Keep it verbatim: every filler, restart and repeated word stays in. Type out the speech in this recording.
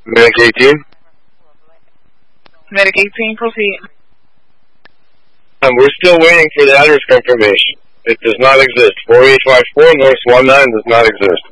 Medic eighteen. Medic eighteen, proceed. Um, we're still waiting for the address confirmation. It does not exist. four eight five four North Swan nine does not exist.